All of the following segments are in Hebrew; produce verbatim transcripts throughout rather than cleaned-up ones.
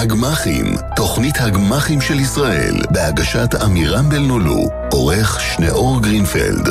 הגמחים, תוכנית הגמחים של ישראל, בהגשת אמירם בלנולו, עורך שניאור גרינפלד.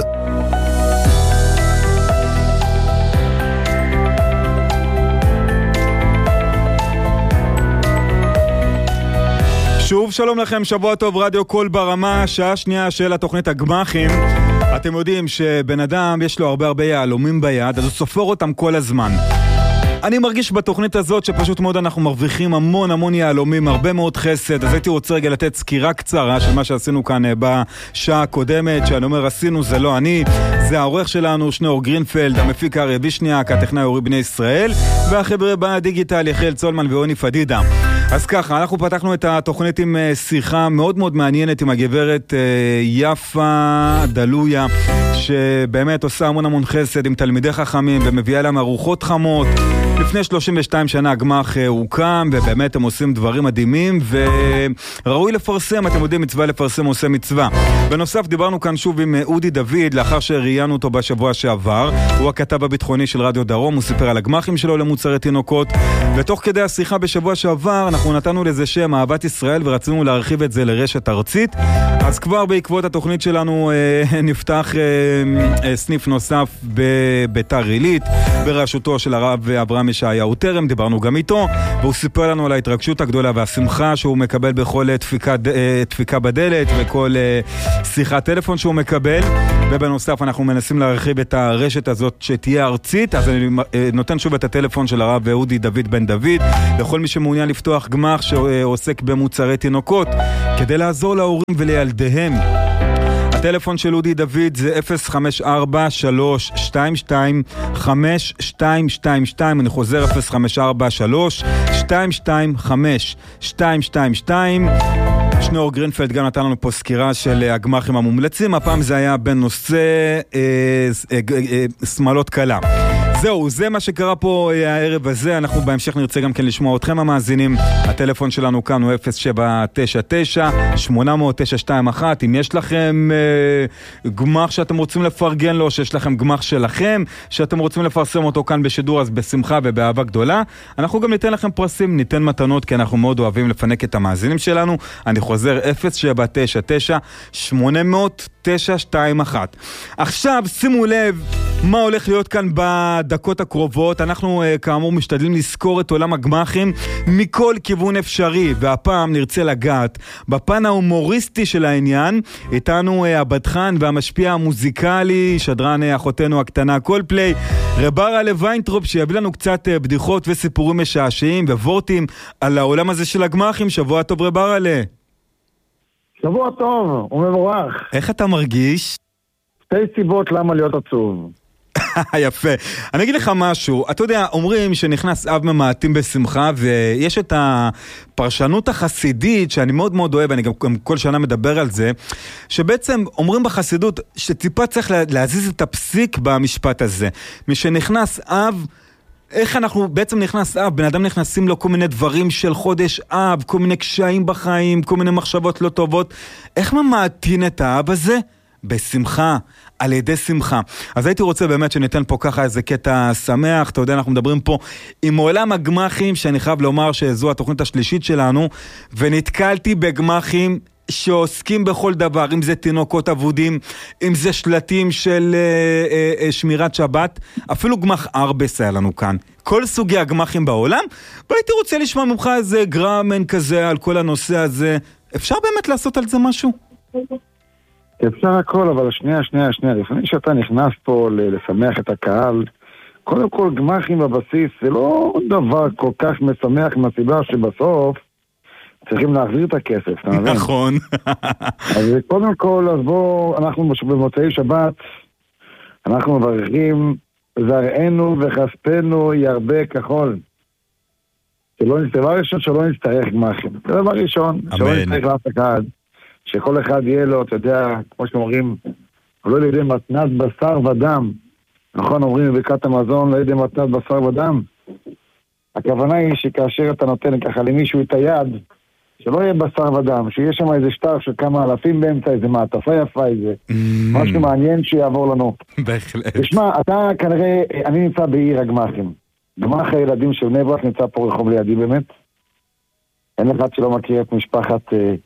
שוב שלום לכם, שבוע טוב, רדיו קול ברמה, שעה שנייה של התוכנית הגמחים. אתם יודעים שבן אדם יש לו הרבה הרבה יעלומים ביד, אז הוא סופר אותם כל הזמן. אני מרגיש בתוכנית הזאת שפשוט מאוד אנחנו מרוויחים המון המון יעלומים, הרבה מאוד חסד, אז הייתי רוצה רגע לתת סקירה קצרה של מה שעשינו כאן בשעה הקודמת, שאני אומר עשינו, זה לא אני, זה העורך שלנו, שניאור גרינפלד, המפיק אריה וישניאק, הטכנאי אורי בני ישראל, והחבר'ה בדיגיטל יחיאל צולמן ואוני פדידה. אז ככה, אנחנו פתחנו את התוכנית עם שיחה מאוד מאוד מעניינת עם הגברת יפה דלויה, שבאמת עושה המון המון חסד עם תלמידי חכמים ומביאה להם ארוחות חמות. לפני שלושים ושתיים שנה הגמח הוקם, ובאמת הם עושים דברים מדהימים, וראוי לפרסם, אתם יודעים, מצווה לפרסם עושה מצווה. בנוסף, דיברנו כאן שוב עם אודי דוד, לאחר שראיינו אותו בשבוע שעבר. הוא הכתב הביטחוני של רדיו דרום, הוא סיפר על הגמחים שלו למוצרי תינוקות, ותוך כדי השיחה בשבוע שעבר, אנחנו נתנו לזה שם אהבת ישראל, ורצינו להרחיב את זה לרשת ארצית. אז כבר בעקבות התוכנית שלנו אה, נפתח אה, אה, סניף נוסף בביתר עילית, בראשותו של הרב אברהם ישעיהו טרם, דיברנו גם איתו, והוא סיפר לנו על ההתרגשות הגדולה והשמחה שהוא מקבל בכל דפיקה, דפיקה בדלת וכל שיחת טלפון שהוא מקבל. ובנוסף אנחנו מנסים להרחיב את הרשת הזאת שתהיה ארצית, אז אני נותן שוב את הטלפון של הרב אודי דוד בן דוד, לכל מי שמעוניין לפתוח גמח שעוסק במוצרי תינוקות, כדי לעזור להורים ולילדיהם. הטלפון של אודי דוד זה אפס חמש ארבע שלוש שתיים שתיים חמש שתיים שתיים שתיים, אני חוזר אפס חמש ארבע שלוש שתיים שתיים חמש שתיים שתיים שתיים. שניאור גרינפלד גם נתן לנו פה סקירה של הגמחים המומלצים, הפעם זה היה בנושא אה, אה, אה, שמלות קלה. זהו, זה מה שקרה פה הערב הזה, אנחנו בהמשך נרצה גם כן לשמוע אתכם המאזינים. הטלפון שלנו כאן הוא אפס שבע תשע תשע שמונה אפס אפס תשע שתיים אחת. אם יש לכם אה, גמח שאתם רוצים לפרגן לו, שיש לכם גמח שלכם שאתם רוצים לפרסם אותו כאן בשידור, אז בשמחה ובאהבה גדולה. אנחנו גם ניתן לכם פרסים, ניתן מתנות, כי אנחנו מאוד אוהבים לפנק את המאזינים שלנו. אני חוזר אפס שבע תשע תשע שמונה אפס אפס תשע שתיים אחת. עכשיו שימו לב מה הולך להיות כאן בדקות הקרובות. אנחנו כאמור משתדלים לזכור את עולם הגמחים מכל כיוון אפשרי, והפעם נרצה לגעת בפן ההומוריסטי של העניין. איתנו הבדחן והמשפיע המוזיקלי, שדרן אחותנו הקטנה קולפליי, רברלה ויינטרופ, שיביא לנו קצת בדיחות וסיפורים משעשעים ווורטים על העולם הזה של הגמחים. שבוע טוב רברלה. שבוע טוב, ומבורך. איך אתה מרגיש? שתי סיבות למה להיות עצוב. יפה. אני אגיד לך משהו, אתה יודע, אומרים שנכנס אב ממעטים בשמחה, ויש את הפרשנות החסידית שאני מאוד מאוד אוהב, אני גם כל שנה מדבר על זה, שבעצם אומרים בחסידות שטיפה צריך להזיז את הפסיק במשפט הזה. משנכנס אב, איך אנחנו בעצם נכנס אב, בן אדם נכנסים לו כל מיני דברים של חודש אב, כל מיני קשיים בחיים, כל מיני מחשבות לא טובות. איך ממעטין את האב הזה? בשמחה, על ידי שמחה. אז הייתי רוצה באמת שניתן פה ככה איזה קטע שמח. אתה יודע, אנחנו מדברים פה עם עולם הגמחים, שאני חייב לומר שזו התוכנית השלישית שלנו, ונתקלתי בגמחים שעוסקים בכל דבר, אם זה תינוקות עבודים, אם זה שלטים של אה, אה, שמירת שבת, אפילו גמח ארבס היה לנו כאן. כל סוגי הגמחים בעולם, והייתי רוצה לשמוע ממך איזה גרמן כזה על כל הנושא הזה. אפשר באמת לעשות על זה משהו? אפשר הכל, אבל שנייה, שנייה, שנייה, לפני שאתה נכנס פה לשמח את הקהל, קודם כל גמחים בבסיס זה לא דבר כל כך משמח, מהסיבה שבסוף צריכים להחזיר את הכסף, אתה מבין? נכון. אז קודם כל, אז בואו, אנחנו במוצאי שבת, אנחנו מברכים, זרענו וכספנו ירבה כחול. דבר ראשון, שלא נצטרך גמחים. זה דבר ראשון, שלא נצטרך לאף אחד. שכל אחד יהיה לו, אתה יודע, כמו שאומרים, לא לידי מתנת בשר ודם. נכון, אומרים בברכת המזון, לא לידי מתנת בשר ודם. הכוונה היא שכאשר אתה נותן ככה למישהו את היד, שלא יהיה בשר ודם, שיהיה שם איזה שטר של כמה אלפים באמצע, איזה מעטפה יפה, איזה משהו מעניין שיעבור לנו. בהחלט. תשמע, אתה כנראה, אני נמצא בעיר הגמחים. גמח הילדים של בני ברק נמצא פה רחוב לידי באמת. אין אחד שלא מכיר את משפחת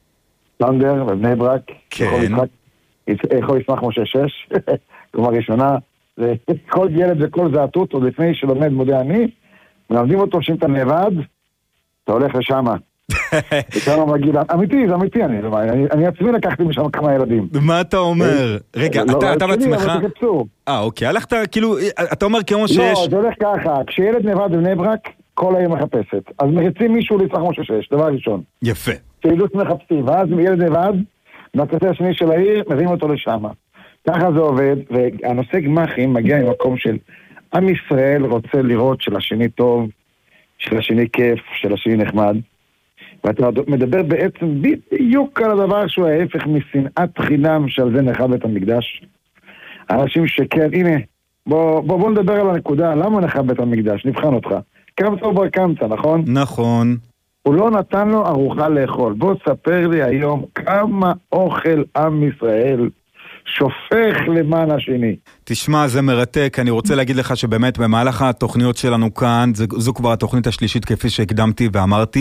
סנדר בבני ברק. כן. יכול ישמח משה שש, כלומר ראשונה, כל ילד וכל זעתות, עוד לפני שלומד מודה אני, מלמדים אותו שאם אתה נאבד, אתה הולך לשם. וכמה מגיד, אמיתי, זה אמיתי, אני עצמי לקחתי משם כמה ילדים. מה אתה אומר? רגע, אתה בעצמך... אה, אוקיי, הלכת, כאילו, אתה אומר כמו שיש... לא, זה הולך ככה, כשילד נאבד בבני ברק, כל העיר מחפשת. אז מריצים מישהו ליצחק משה שש, דבר ראשון. יפה. פעילות מחפשים, ואז ילד נאבד, מהקצה השני של העיר, מביאים אותו לשם. ככה זה עובד, והנושא גמחים מגיע ממקום של עם ישראל רוצה לראות של השני טוב, של השני כיף, של השני נחמד. ואתה מדבר בעצם בדיוק על הדבר שהוא ההפך משנאת חינם שעל זה נחרב בית המקדש. אנשים שכן, הנה, בוא, בוא, בוא נדבר על הנקודה, למה נחרב בית המקדש? נבחן אותך. קמת או בר קמת, נכון? נכון. הוא לא נתן לו ארוחה לאכול. בוא ספר לי היום כמה אוכל עם ישראל שופך למען השני. תשמע, זה מרתק. אני רוצה להגיד לך שבאמת במהלך התוכניות שלנו כאן, זו, זו כבר התוכנית השלישית כפי שהקדמתי ואמרתי,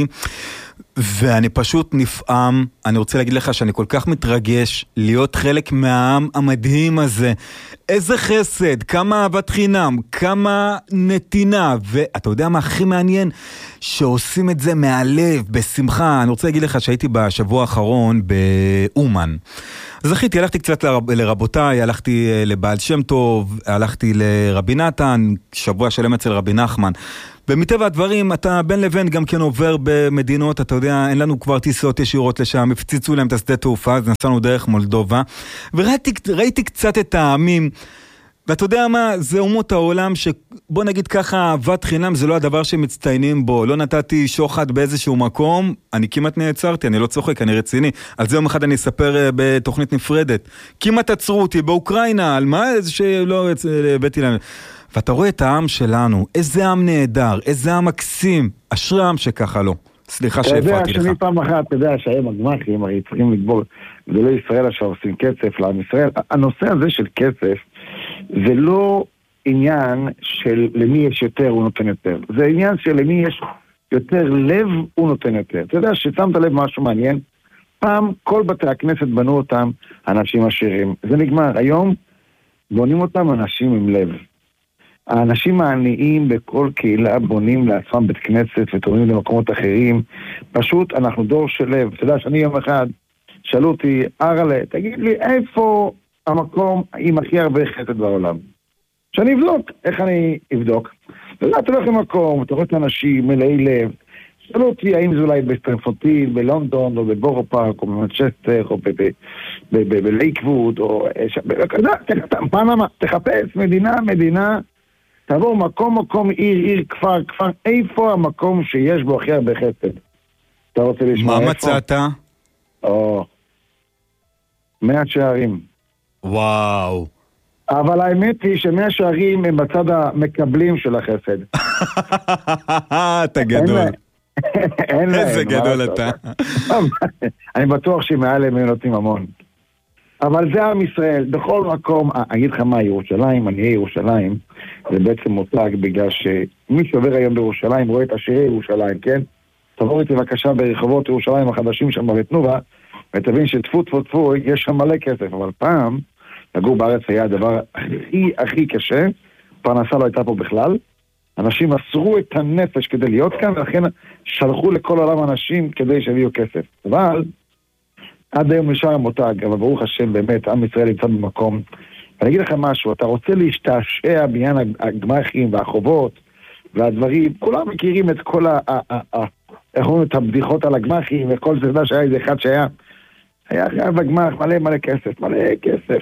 ואני פשוט נפעם. אני רוצה להגיד לך שאני כל כך מתרגש להיות חלק מהעם המדהים הזה. איזה חסד, כמה אהבת חינם, כמה נתינה, ואתה יודע מה הכי מעניין? שעושים את זה מהלב, בשמחה. אני רוצה להגיד לך שהייתי בשבוע האחרון באומן. זכיתי, הלכתי קצת לרב, לרבותיי, הלכתי לבעל שם טוב, הלכתי לרבי נתן, שבוע שלם אצל רבי נחמן. ומטבע הדברים, אתה בין לבין גם כן עובר במדינות, אתה יודע, אין לנו כבר טיסות ישירות לשם, הפציצו להם את השדה תעופה, אז נסענו דרך מולדובה, וראיתי ראיתי קצת את העמים, ואתה יודע מה, זה אומות העולם שבוא נגיד ככה, אהבת חינם זה לא הדבר שמצטיינים בו, לא נתתי שוחד באיזשהו מקום, אני כמעט נעצרתי, אני לא צוחק, אני רציני, על זה יום אחד אני אספר בתוכנית נפרדת, כמעט עצרו אותי באוקראינה, על מה איזה שלא הבאתי להם, ואתה רואה את העם שלנו, איזה עם נהדר, איזה עם מקסים, אשרי העם שככה לא. סליחה שהפרעתי לך. אתה יודע שאני פעם אחת, אתה יודע שהיום הגמחים הרי צריכים לגבור, זה לא ישראל אשר עושים כסף לעם ישראל. הנושא הזה של כסף, זה לא עניין של למי יש יותר הוא נותן יותר. זה עניין של למי יש יותר לב הוא נותן יותר. אתה יודע ששמת לב משהו מעניין? פעם כל בתי הכנסת בנו אותם אנשים עשירים. זה נגמר. היום בונים אותם אנשים עם לב. האנשים העניים בכל קהילה בונים לעצמם בית כנסת ותורמים למקומות אחרים. פשוט אנחנו דור של לב. אתה יודע שאני יום אחד שאלו אותי, ארלה, תגיד לי איפה המקום עם הכי הרבה חסד בעולם? שאני אבדוק. איך אני אבדוק? אתה הולך למקום, אתה רואה את האנשים מלאי לב. שאלו אותי האם זה אולי בסטרפוטיל, בלונדון, או בבורו פארק, או במנצ'סטר, או בלייקווד, או פנמה, תחפש מדינה, מדינה, תעבור מקום, מקום, עיר, עיר, כפר, כפר, איפה המקום שיש בו הכי הרבה חסד? אתה רוצה לשמוע איפה? מה מצאת? או, מאה שערים. וואו. אבל האמת היא שמאה שערים הם בצד המקבלים של החסד. אתה גדול. איזה גדול אתה. אני בטוח שמעל הם נותנים המון. אבל זה עם ישראל, בכל מקום, אני אגיד לך מה, ירושלים, אני אהיה ירושלים, זה בעצם מותג בגלל שמי שעובר היום בירושלים רואה את עשירי ירושלים, כן? תעבור איתי בבקשה ברחובות ירושלים החדשים שם בתנובה, ותבין שטפו טפו טפו, יש שם מלא כסף, אבל פעם, לגור בארץ היה הדבר הכי הכי קשה, פרנסה לא הייתה פה בכלל, אנשים אסרו את הנפש כדי להיות כאן, ולכן שלחו לכל העולם אנשים כדי שיביאו כסף. אבל עד היום נשאר המותג, אבל ברוך השם באמת, עם ישראל נמצא במקום. ואני אגיד לך משהו, אתה רוצה להשתעשע בעניין הגמחים והחובות והדברים, כולם מכירים את כל ה... איך אומרים את הבדיחות על הגמחים וכל זה, שהיה איזה אחד שהיה, היה חייב בגמח מלא מלא כסף, מלא כסף.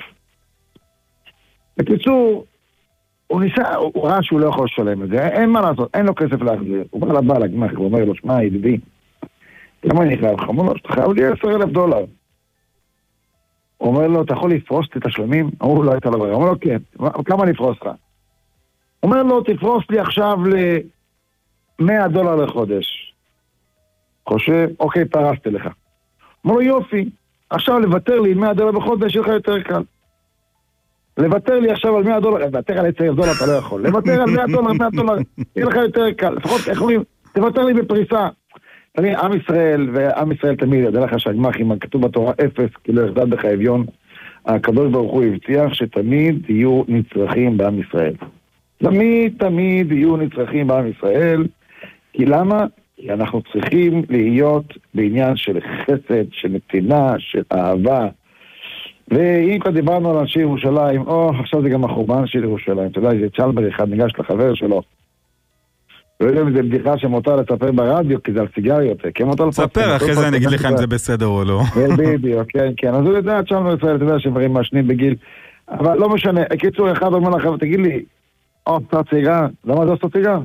בקיצור, הוא ניסה, הוא ראה שהוא לא יכול לשלם את זה, אין מה לעשות, אין לו כסף להחזיר. הוא בא לבא לגמח, הוא אומר לו, שמע, ידידי, למה אני חייב לך? הוא אומר לו, אתה חייב לי עשרה אלף דולר. הוא אומר לו, אתה יכול לפרוס את השלמים? הוא לא הייתה לו ברירה. הוא אומר לו, כן. כמה לפרוס לך? הוא אומר לו, תפרוס לי עכשיו ל-מאה דולר לחודש. חושב, אוקיי, פרסתי לך. הוא אומר לו, יופי, עכשיו לוותר לי מאה דולר בחודש, יהיה לך יותר קל. לוותר לי עכשיו על מאה דולר, לוותר על עשרה דולר אתה לא יכול. לוותר על מאה דולר, מאה דולר, יהיה לך יותר קל. לפחות, איך אומרים, תוותר לי בפריסה. אני, עם ישראל, ועם ישראל תמיד, ידע לך שהגמחים, כתוב בתורה אפס, כאילו יחדל בך אביון, הקדוש ברוך הוא הבטיח שתמיד יהיו נצרכים בעם ישראל. תמיד, תמיד יהיו נצרכים בעם ישראל, כי למה? כי אנחנו צריכים להיות בעניין של חסד, של נתינה, של אהבה. ואם כבר דיברנו על אנשי ירושלים, או, עכשיו זה גם החורבן של ירושלים, אתה יודע, זה צ'לבר אחד ניגש לחבר שלו. לא יודע אם זה בדיחה שמותר לספר ברדיו, כי זה על סיגריות. ספר, אחרי זה אני אגיד לך אם זה בסדר או לא. בדיוק, כן, כן. אז הוא יודע, צ'לבר ישראל, אתה יודע שברים מעשנים בגיל. אבל לא משנה, קיצור אחד אומר לך, תגיד לי, אוסטת סיגר, למה זה אוסטת סיגר?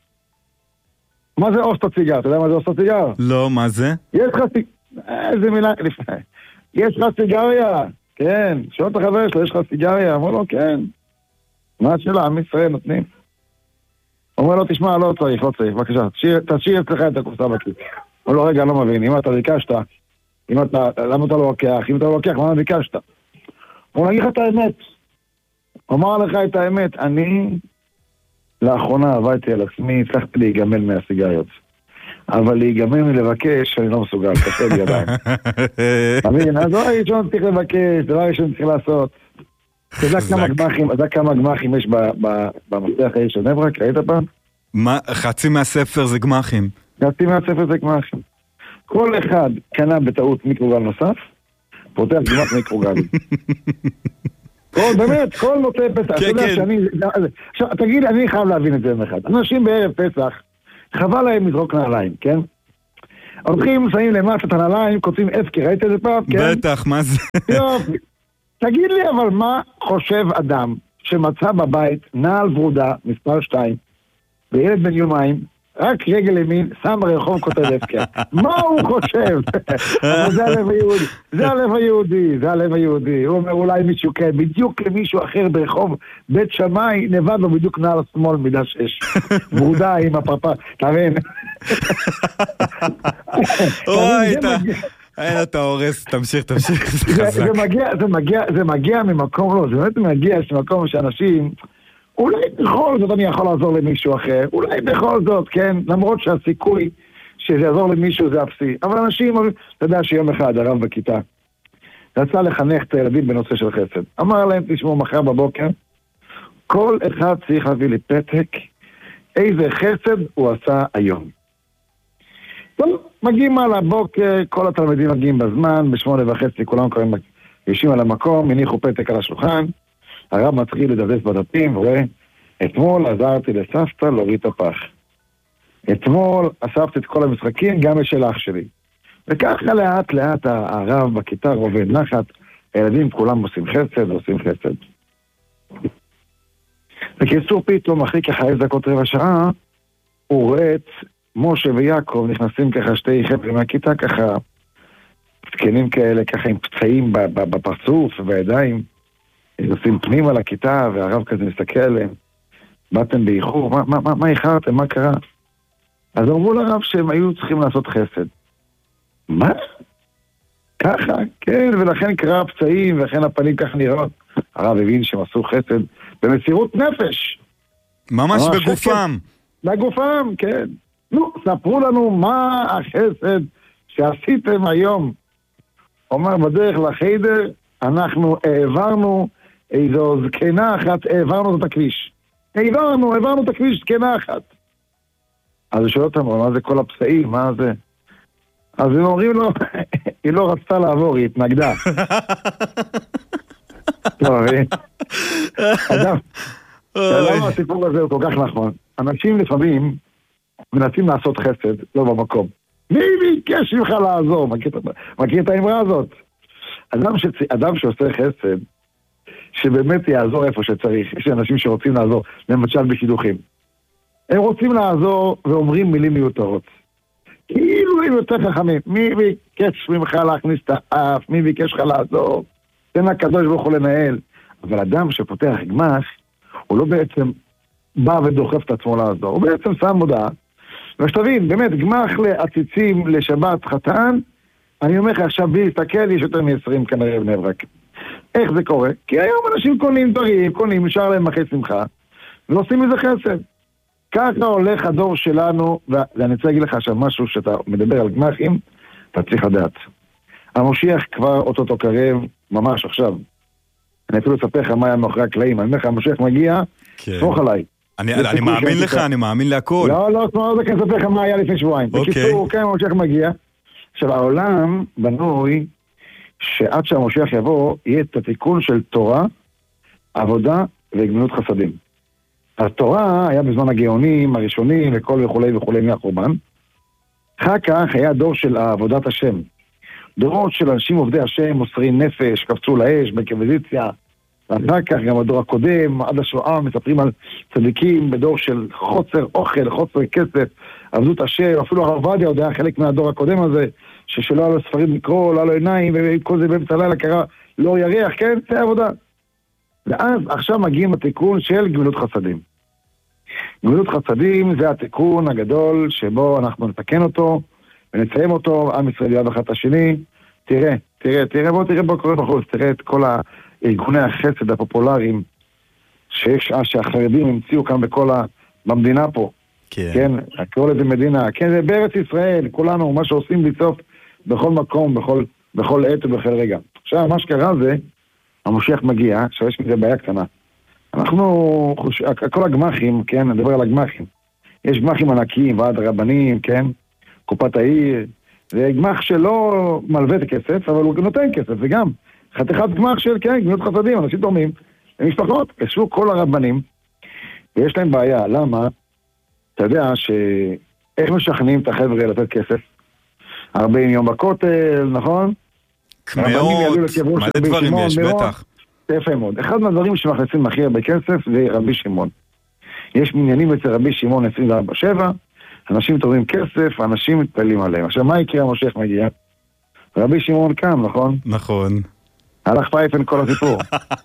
מה זה אוסטת סיגר? אתה יודע מה זה אוסטת סיגר? לא, מה זה? יש לך סיגריה, איזה מילה לפני. יש לך סיגריה, כן. שואל את החבר שלו, יש לך סיגריה? אמר לו, כן. מה השאלה? עם ישראל נותנים. אומר לו, תשמע, לא צריך, לא צריך, בבקשה, תשאיר אצלך את הקופסה בכיס. אומר לו, רגע, לא מבין, אם אתה ביקשת, אם אתה, למה אתה לא לוקח? אם אתה לא לוקח, למה ביקשת? הוא נגיד לך את האמת. אומר לך את האמת, אני לאחרונה עבדתי על עצמי, הצלחתי להיגמל מהסיגריות. אבל להיגמל מלבקש, אני לא מסוגל, קשה לי ידיים. תבין, אז דבר ראשון צריך לבקש, דבר ראשון צריך לעשות. אתה יודע כמה גמחים, אתה יודע כמה גמחים יש במפתח העיר של בני ברק, ראית פעם? מה, חצי מהספר זה גמחים. חצי מהספר זה גמחים. כל אחד קנה בטעות מיקרוגל נוסף, פותח גמח מיקרוגל. כל, באמת, כל מוצאי פסח. כן, כן. עכשיו, תגיד, אני חייב להבין את זה אחד. אנשים בערב פסח, חבל להם לזרוק נעליים, כן? הולכים, שמים למטה את הנעליים, כותבים אפקי, ראית את זה פעם? בטח, מה זה? יופי. תגיד לי, אבל מה חושב אדם שמצא בבית נעל ורודה, מספר שתיים, וילד בן יומיים, רק רגל ימין, שם ברחוב כותב אפקי. מה הוא חושב? אבל זה הלב היהודי, זה הלב היהודי, זה הלב היהודי. הוא אומר, אולי מישהו כן, בדיוק למישהו אחר ברחוב בית שמאי, נבד לו בדיוק נעל השמאל מידה שש. ורודה עם הפרפה, תבין? אוי, אתה... אין, אתה הורס, תמשיך, תמשיך, זה חזק. זה מגיע, זה מגיע, זה מגיע ממקום, לא, זה באמת מגיע ממקום שאנשים, אולי בכל זאת אני יכול לעזור למישהו אחר, אולי בכל זאת, כן, למרות שהסיכוי שזה יעזור למישהו זה אפסי, אבל אנשים, אתה יודע שיום אחד הרב בכיתה, רצה לחנך את הילדים בנושא של חסד, אמר להם, תשמעו, מחר בבוקר, כל אחד צריך להביא לי פתק, איזה חסד הוא עשה היום. טוב, מגיעים על הבוקר, כל התלמידים מגיעים בזמן, בשמונה וחצי כולם קוראים, יושבים על המקום, הניחו פתק על השולחן, הרב מתחיל לדפדף בדפים, ורואה, אתמול עזרתי לסבתא להוריד את הפח. אתמול אספתי את כל המשחקים, גם בשל אח שלי. וככה לאט לאט הרב בכיתה עובד נחת, הילדים כולם עושים חסד, עושים חסד. בקיצור פתאום, אחרי ככה איזה דקות רבע שעה, הוא רואה את משה ויעקב נכנסים ככה שתי חבר'ה מהכיתה, ככה זקנים כאלה, ככה עם פצעים בפרצוף ובידיים, נוסעים פנים על הכיתה, והרב כזה מסתכל עליהם, באתם באיחור, מה, מה, מה, מה איחרתם, מה קרה? אז אמרו לרב שהם היו צריכים לעשות חסד. מה? ככה? כן, ולכן קרה פצעים, ולכן הפנים ככה נראות. הרב הבין שהם עשו חסד במסירות נפש. ממש בגופם. בגופם, כן. נו, ספרו לנו מה החסד שעשיתם היום. אומר, בדרך לחדר, אנחנו העברנו איזו זקנה אחת, העברנו את הכביש. העברנו, העברנו את הכביש, זקנה אחת. אז הוא שואל אותם, מה זה כל הפסעים, מה זה? אז הם אומרים לו, היא לא רצתה לעבור, היא התנגדה. טוב, אדם, למה הסיפור הזה הוא כל כך נכון? אנשים לפעמים מנסים לעשות חסד, לא במקום. מי ביקש ממך לעזור? מכיר את האמרה הזאת? אדם, שצ... אדם שעושה חסד, שבאמת יעזור איפה שצריך. יש אנשים שרוצים לעזור, למשל בשידוכים. הם רוצים לעזור ואומרים מילים מיותרות. כאילו הם יותר חכמים. מי ביקש ממך להכניס את האף? מי ביקש לך לעזור? תן הקדוש ברוך הוא לנהל. אבל אדם שפותח גמח, הוא לא בעצם בא ודוחף את עצמו לעזור. הוא בעצם שם מודעה. ושתבין, באמת, גמח לעציצים לשבת חתן, אני אומר לך עכשיו בי, תסתכל, יש יותר מ-עשרים כנראה בני ברק. איך זה קורה? כי היום אנשים קונים דברים, קונים, נשאר להם אחרי שמחה, ועושים איזה חסד. ככה הולך הדור שלנו, ואני רוצה להגיד לך עכשיו משהו שאתה מדבר על גמחים, אתה צריך לדעת. המשיח כבר אוטוטו קרב, ממש עכשיו. אני אפילו אספר לך מה היה מאחורי הקלעים, אני אומר לך, המשיח מגיע, סמוך עליי. אני מאמין לך, אני מאמין להכל. לא, לא, סמוך עליי, אני אספר לך מה היה לפני שבועיים. בקיצור, כן, המשיח מגיע. עכשיו, העולם בנוי, שעד שהמשיח יבוא, יהיה את התיקון של תורה, עבודה וגמילות חסדים. התורה היה בזמן הגאונים, הראשונים, וכל וכולי וכולי מהחורבן. אחר כך היה דור של עבודת השם. דורות של אנשים עובדי השם, מוסרי נפש, קפצו לאש, בקוויזיציה. ואחר כך גם הדור הקודם, עד השואה, מספרים על צדיקים בדור של חוצר אוכל, חוצר כסף, עבדות השם. אפילו הרב עובדיה עוד היה חלק מהדור הקודם הזה, ששלא היה לו ספרים לקרוא, לא היה לו עיניים, וכל זה באמצע הלילה קרה לא ירח, כן? זה עבודה. ואז עכשיו מגיעים התיקון של גמילות חסדים. גמילות חסדים זה התיקון הגדול שבו אנחנו נתקן אותו ונציין אותו, עם ישראל יאהב אחד את השני. תראה, תראה, תראה, בוא תראה בוא קורא בחוץ, תראה את כל הארגוני החסד הפופולריים שיש, שהחרדים המציאו כאן בכל ה... במדינה פה. כן. כן, הכל איזה מדינה, כן, זה בארץ ישראל, כולנו, מה שעושים בסוף בכל מקום, בכל, בכל עת ובכל רגע. עכשיו, מה שקרה זה, המשיח מגיע, שיש מזה בעיה קטנה. אנחנו, כל הגמחים, כן, נדבר על הגמחים. יש גמחים ענקיים, ועד רבנים, כן, קופת העיר. זה גמח שלא מלווה את הכסף, אבל הוא נותן כסף, זה גם חתיכת גמח של, כן, גמילות חסדים, אנשים תורמים, למשפחות, ישבו כל הרבנים, ויש להם בעיה, למה? אתה יודע שאיך משכנעים את החבר'ה לתת כסף? ארבעים יום בכותל, נכון? קמאות, מלא דברים יש, בטח. יפה מאוד. אחד מהדברים שמכניסים הכי הרבה כסף זה רבי שמעון. יש מניינים אצל רבי שמעון עשרים וארבע שבע, אנשים תורמים כסף, אנשים מתפעלים עליהם. עכשיו, מה יקרה המשיח מגיע? רבי שמעון קם, נכון? נכון. הלך פייפן כל הסיפור.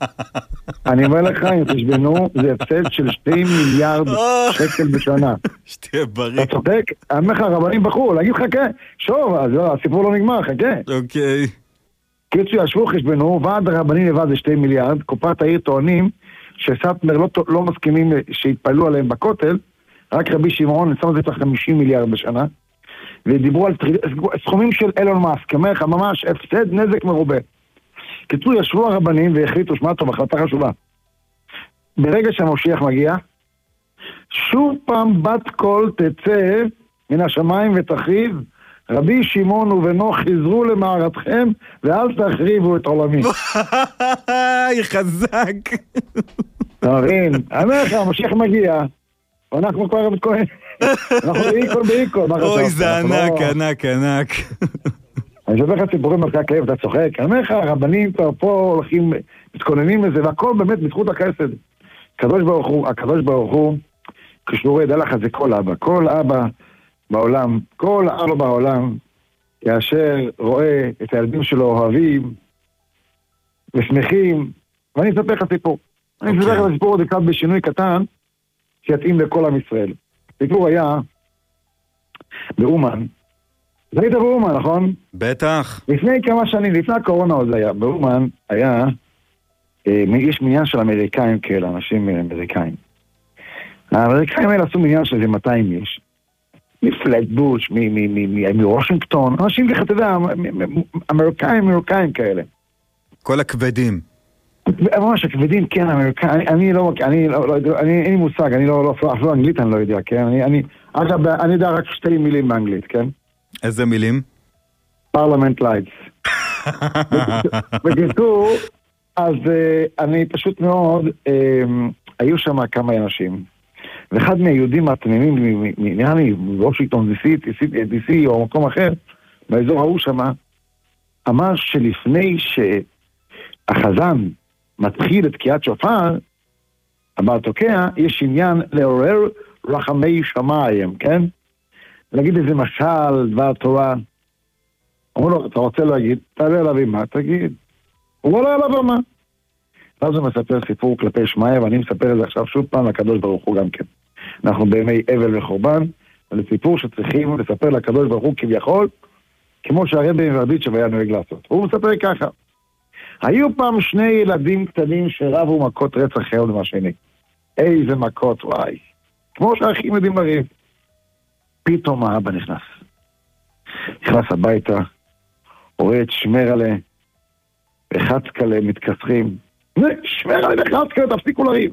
אני אומר לך, אם תשבנו, זה הפסד של שתי מיליארד שקל בשנה. שתהיה בריא. אתה צודק? אני אומר לך, הרבנים בחרו, להגיד חכה. שוב, הסיפור לא נגמר, חכה. אוקיי. קיצור, ישבו חשבנו, ועד הרבנים לבד זה שתי מיליארד, קופת העיר טוענים שסטמר לא, לא מסכימים שהתפעלו עליהם בכותל, רק רבי שמעון נשם את זה חמישים מיליארד בשנה, ודיברו על סכומים של אילון מאסק, אומר לך ממש הפסד נזק מרובה. קיצור, ישבו הרבנים והחליטו, שמע טוב, החלטה חשובה. ברגע שהמשיח מגיע, שוב פעם בת קול תצא מן השמיים ותחריב, רבי שמעון ובנו חזרו למערתכם ואל תחריבו את עולמי. חזק. תבין, אומר לך, המשיח מגיע, ואנחנו כבר מתכוננים, אנחנו באיקון באיקון. אוי, זה ענק, ענק, ענק. אני שומע לך ציבורים מלכה כאב, אתה צוחק. אני אומר לך, הרבנים כבר פה הולכים, מתכוננים לזה, והכל באמת בזכות החסד. הקדוש ברוך הוא, הקדוש ברוך הוא, כשהוא ידע לך זה כל אבא, כל אבא בעולם, כל אבא בעולם, כאשר רואה את הילדים שלו אוהבים ושמחים, ואני אספר לך סיפור. אני אספר לך סיפור עוד אחד בשינוי קטן, שיתאים לכל עם ישראל. סיפור היה באומן, זה היית באומן, נכון? בטח. לפני כמה שנים, לפני הקורונה עוד היה, באומן היה, אה, יש מניין של אמריקאים כאלה, אנשים אמריקאים. האמריקאים האלה עשו מניין של מאתיים איש. מפלטבוש, מוושינגטון, אנשים ככה, אתה יודע, אמריקאים, אמריקאים כאלה. כל הכבדים. ממש הכבדים, כן, אמריקאים, אני לא, אני לא, אני, אין לי מושג, אני לא, אפילו אנגלית אני לא יודע, כן, אני, אני, אגב, אני יודע רק שתי מילים באנגלית, כן? איזה מילים? פרלמנט לייטס. בקיצור, אז אני פשוט מאוד, היו שם כמה אנשים, ואחד מהיהודים התמימים, נראה לי, וושינגטון די סי או מקום אחר, באזור ההוא שם, אמר שלפני שהחזן מתחיל את תקיעת שופר, אמר תוקע, יש עניין לעורר רחמי שמיים, כן? להגיד איזה משל, דבר תורה. אמרו לו, אתה רוצה להגיד? תעלה עליו עם מה? תגיד. הוא עולה עליו מה? ואז הוא מספר סיפור כלפי שמעיה, ואני מספר את זה עכשיו שוב פעם לקדוש ברוך הוא גם כן. אנחנו בימי אבל וחורבן, וזה סיפור שצריכים לספר לקדוש ברוך הוא כביכול, כמו שהרבי מברדיצ'ב היה נוהג לעשות. הוא מספר ככה. היו פעם שני ילדים קטנים שרבו מכות רצח אחד מהשני. איזה מכות, וואי. כמו שהאחים יודעים לריב. פתאום האבא נכנס. נכנס הביתה, רואה את שמרלה, וחצקלה מתכסחים. שמרלה וחצקלה, תפסיקו לריב.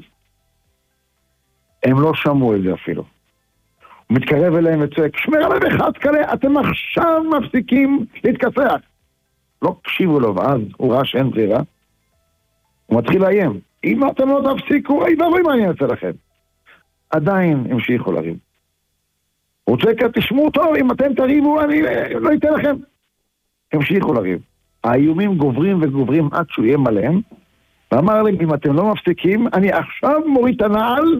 הם לא שמעו את זה אפילו. הוא מתקרב אליהם וצועק, שמרלה וחצקלה, אתם עכשיו מפסיקים להתכסח. לא קשיבו לו, ואז הוא ראה שאין ברירה. הוא מתחיל לאיים. אם אתם לא תפסיקו, אי ואבוי מה אני אעשה לכם. עדיין המשיכו לריב. הוא צועק, תשמעו טוב, אם אתם תריבו, אני לא אתן לכם. המשיכו לריב. האיומים גוברים וגוברים עד שהוא יהיה מלאם, ואמר להם, אם אתם לא מפסיקים, אני עכשיו מוריד את הנעל,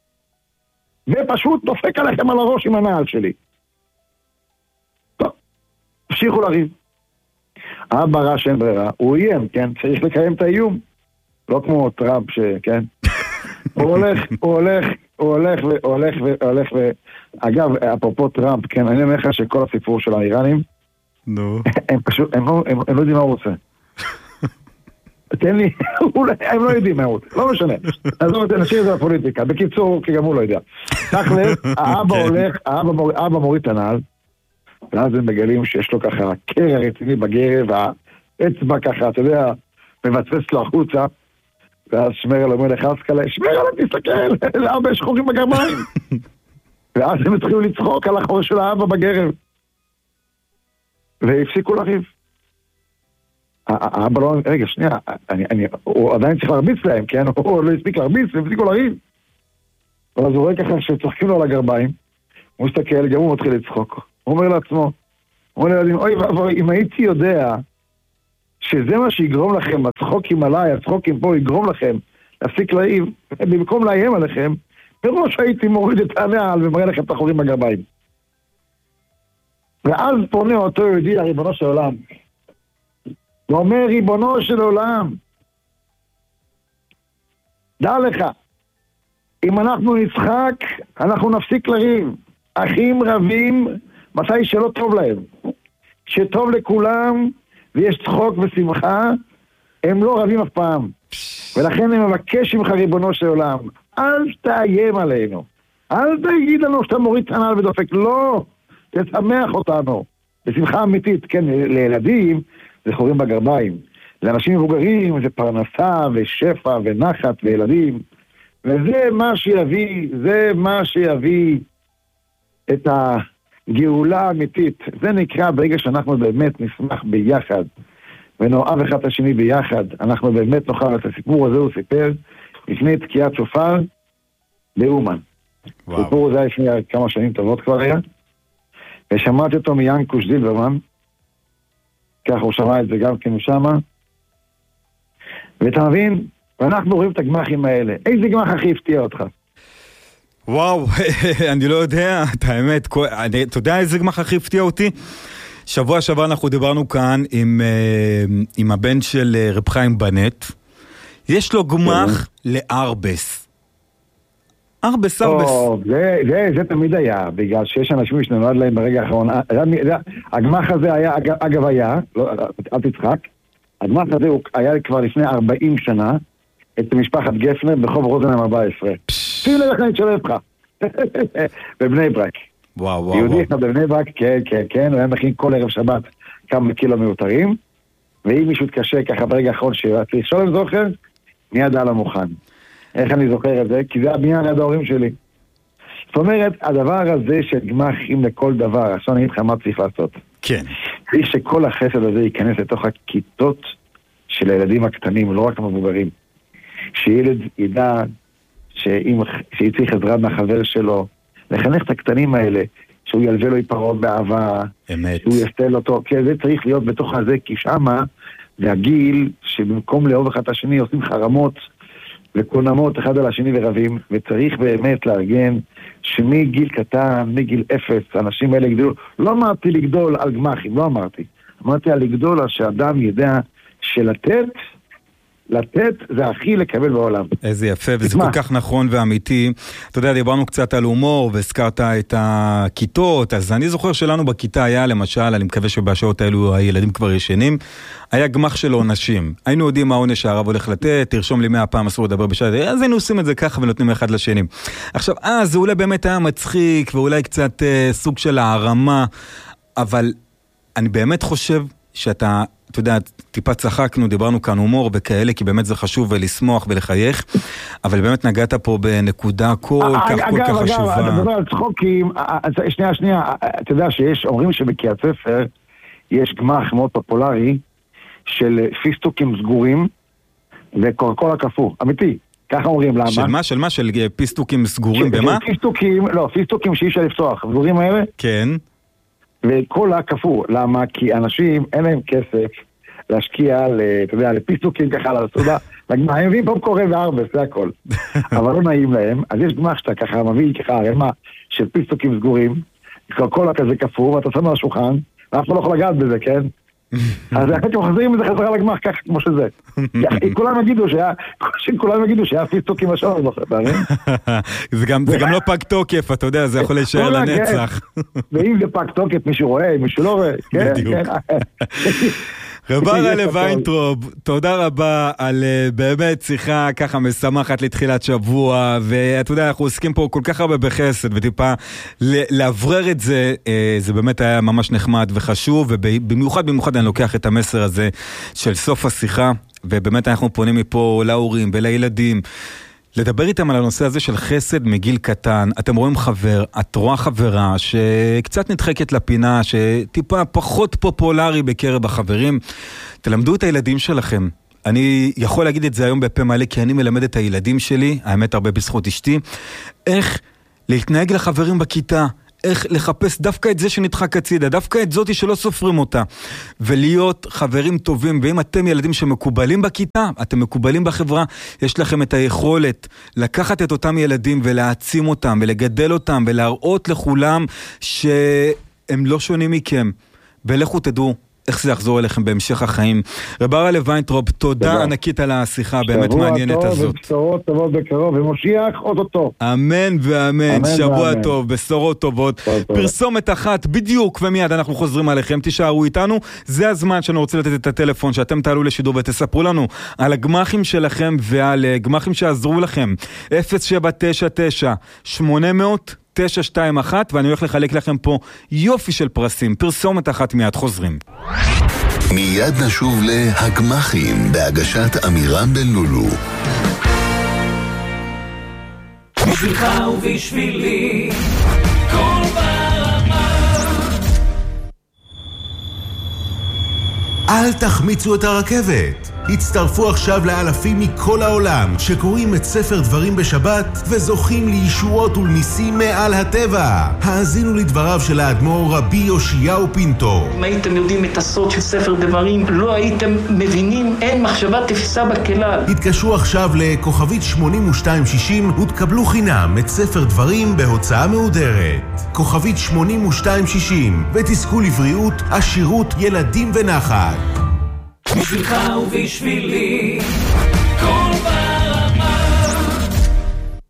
ופשוט דופק עליכם על הראש עם הנעל שלי. טוב, המשיכו לריב. האבא ראה שאין ברירה, הוא איים, כן? צריך לקיים את האיום. לא כמו טראמפ שכן? הוא הולך, הוא הולך, הוא הולך, הוא הולך, הוא הולך, אגב, אפרופו טראמפ, כן, אני אומר לך שכל הסיפור של האיראנים, הם פשוט, הם לא יודעים מה הוא רוצה. תן לי, הם לא יודעים מה הוא רוצה, לא משנה. אז לא נשאיר את זה לפוליטיקה. בקיצור, כי גם הוא לא יודע. תכל'ס, האבא הולך, האבא מוריד את הנעל, ואז הם מגלים שיש לו ככה קרע רציני בגרב, והאצבע ככה, אתה יודע, מבצבץ לו החוצה, ואז שמרל אומר לחצקלה, שמרל, תסתכל, לאבא יש חורים בגרביים. ואז הם התחילו לצחוק על החור של האבא בגרב. והפסיקו לריב. האבא לא, רגע, שנייה, הוא עדיין צריך להרביץ להם, כן? הוא לא הספיק להרביץ, הם הפסיקו לריב. ואז הוא רואה ככה שצוחקים לו על הגרביים, הוא מסתכל, גם הוא מתחיל לצחוק. הוא אומר לעצמו, הוא אומר לילדים, אוי ואבוי, אם הייתי יודע שזה מה שיגרום לכם, הצחוקים עליי, הצחוקים פה יגרום לכם להפסיק להעיב, במקום לאיים עליכם, בראש הייתי מוריד את הנעל ומראה לכם את החורים בגרביים. ואז פונה אותו יהודי לריבונו של עולם. הוא אומר, ריבונו של עולם, דע לך, אם אנחנו נצחק, אנחנו נפסיק לריב. אחים רבים, מתי שלא טוב להם. שטוב לכולם, ויש צחוק ושמחה, הם לא רבים אף פעם. ולכן אני מבקש ממך ריבונו של עולם, אל תאיים עלינו. אל תגיד לנו שאתה מוריד את הנעל ודופק. לא, תשמח אותנו. בשמחה אמיתית, כן, לילדים זה חורים בגרביים. לאנשים מבוגרים זה פרנסה ושפע ונחת וילדים. וזה מה שיביא, זה מה שיביא את הגאולה האמיתית. זה נקרא ברגע שאנחנו באמת נשמח ביחד. ונאהב אחד את השני ביחד, אנחנו באמת נוכל את הסיפור הזה, הוא סיפר לפני תקיעת שופר באומן. הסיפור הזה לפני כמה שנים טובות כבר היה, ושמעתי אותו מיאנקוש זילברמן, ככה הוא שמע את זה גם כן שמה, ואתה מבין, ואנחנו רואים את הגמחים האלה. איזה גמח הכי הפתיע אותך? וואו, אני לא יודע, את האמת, אתה יודע איזה גמח הכי הפתיע אותי? שבוע שעבר אנחנו דיברנו כאן עם, עם הבן של רב חיים בנט. יש לו גמח לארבס. ארבס, ארבס. זה, זה, זה תמיד היה, בגלל שיש אנשים שנולד להם ברגע האחרון. הגמח הזה היה, אגב היה, לא, אל תצחק, הגמח הזה הוא היה כבר לפני ארבעים שנה, את משפחת גפנר בחוב רוזנהיים ארבע עשרה. שים לב איך אני אשאל אותך. בבני ברק. וואו, וואו. יהודי אחד בבני ברק, כן, כן, כן, הוא היה מכין כל ערב שבת כמה קילו מיותרים, ואם מישהו התקשה ככה ברגע האחרון שרציתי לשאול אם זוכר, מיד על המוכן. איך אני זוכר את זה? כי זה הבניין ליד ההורים שלי. זאת אומרת, הדבר הזה של גמחים לכל דבר, עכשיו אני אגיד לך מה צריך לעשות. כן. צריך שכל החסד הזה ייכנס לתוך הכיתות של הילדים הקטנים, לא רק המבוגרים. שילד ידע שאם, שיצריך עזרה מהחבר שלו, לחנך את הקטנים האלה, שהוא ילווה לו יפרעות באהבה, אמת. שהוא יסתל אותו, כי זה צריך להיות בתוך הזה, כי שמה זה הגיל שבמקום לאהוב אחד את השני עושים חרמות וקונמות אחד על השני ורבים, וצריך באמת לארגן שמגיל קטן, מגיל אפס, האנשים האלה יגדלו. לא אמרתי לגדול על גמחים, לא אמרתי. אמרתי על לגדול על שאדם ידע שלתת לתת זה הכי לקבל בעולם. איזה יפה, וזה כל כך נכון ואמיתי. אתה יודע, דיברנו קצת על הומור, והזכרת את הכיתות, אז אני זוכר שלנו בכיתה היה, למשל, אני מקווה שבשעות האלו הילדים כבר ישנים, היה גמח של עונשים. היינו יודעים מה העונש שהרב הולך לתת, תרשום לי מאה פעם אסור לדבר בשעה, אז היינו עושים את זה ככה ונותנים אחד לשני. עכשיו, אה, זה אולי באמת היה מצחיק, ואולי קצת אה, סוג של הערמה, אבל אני באמת חושב שאתה, אתה יודע, טיפה צחקנו, דיברנו כאן הומור וכאלה, כי באמת זה חשוב ולשמוח ולחייך, אבל באמת נגעת פה בנקודה כל כך כל כך חשובה. אגב, אתה מדבר על צחוקים, שנייה, שנייה, אתה יודע שיש, אומרים שבקריית ספר יש גמח מאוד פופולרי של פיסטוקים סגורים וקורקולה קפוא, אמיתי, ככה אומרים, למה? של מה? של מה? של פיסטוקים סגורים במה? פיסטוקים, לא, פיסטוקים שאי אפשר לפתוח, סגורים האלה? כן. וקולה קפוא, למה? כי אנשים אין להם כסף להשקיע, אתה יודע, לפיסטוקים ככה, לסעודה, הם מביאים פופקורן והרבה, זה הכל. אבל לא נעים להם, אז יש גמח שאתה ככה מביא ככה הרמה של פיסטוקים סגורים, קולה כזה קפוא, ואתה שם על השולחן, ואף אחד לא יכול לגעת בזה, כן? אז אחרי שמחזירים את זה חזרה לגמח ככה כמו שזה. כולם יגידו שהיה, כולם יגידו שהיה פיסטוקים השעון, זה גם לא פג תוקף, אתה יודע, זה יכול להישאר לנצח. ואם זה פג תוקף, מישהו רואה, מישהו לא רואה. בדיוק. רב הרלה ויינטרוב, תודה רבה על באמת שיחה ככה משמחת לתחילת שבוע, ואתה יודע, אנחנו עוסקים פה כל כך הרבה בחסד, וטיפה לעברר את זה, זה באמת היה ממש נחמד וחשוב, ובמיוחד במיוחד אני לוקח את המסר הזה של סוף השיחה, ובאמת אנחנו פונים מפה להורים ולילדים, לדבר איתם על הנושא הזה של חסד מגיל קטן. אתם רואים חבר, את רואה חברה שקצת נדחקת לפינה, שטיפה פחות פופולרי בקרב החברים. תלמדו את הילדים שלכם. אני יכול להגיד את זה היום בפה מלא, כי אני מלמד את הילדים שלי, האמת הרבה בזכות אשתי, איך להתנהג לחברים בכיתה, איך לחפש דווקא את זה שנדחק הצידה, דווקא את זאתי שלא סופרים אותה, ולהיות חברים טובים. ואם אתם ילדים שמקובלים בכיתה, אתם מקובלים בחברה, יש לכם את היכולת לקחת את אותם ילדים ולהעצים אותם ולגדל אותם ולהראות לכולם שהם לא שונים מכם, ולכו תדעו איך זה יחזור אליכם בהמשך החיים. רב הרלה ויינטרוב, תודה ענקית על השיחה הבאמת מעניינת הזאת. שבוע טוב ובשורות טובות בקרוב, ומושיח עוד אותו. אמן ואמן, שבוע טוב, בשורות טובות. פרסומת אחת בדיוק, ומיד אנחנו חוזרים עליכם, תישארו איתנו. זה הזמן שאני רוצה לתת את הטלפון, שאתם תעלו לשידור ותספרו לנו על הגמחים שלכם ועל גמחים שעזרו לכם. אפס שבע תשע תשע שמונה אפס תשע שתיים אחת, ואני הולך לחלק לכם פה יופי של פרסים. פרסומת אחת, מיד חוזרים. מיד נשוב להגמחים בהגשת אמירם בן לולו. בשבילך ובשבילי כל ברמה. אל תחמיצו את הרכבת. הצטרפו עכשיו לאלפים מכל העולם שקוראים את ספר דברים בשבת וזוכים לישועות ולניסים מעל הטבע. האזינו לדבריו של האדמו"ר רבי יאשיהו פינטו. אם הייתם יודעים את הסוד של ספר דברים, לא הייתם מבינים, אין מחשבה תפיסה בכלל. התקשרו עכשיו לכוכבית שמונים ושתיים שישים ותקבלו חינם את ספר דברים בהוצאה מהודרת. כוכבית שמונים ושתיים שישים, ותזכו לבריאות, עשירות, ילדים ונחת. בשבילך ובשבילי כל ברמה.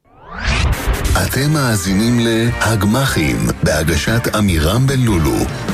אתם מאזינים להגמחים בהגשת אמירם בן לולו.